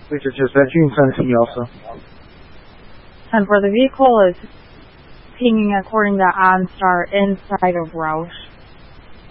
which is just that June 17 also. And for the vehicle is pinging according to OnStar inside of Roush.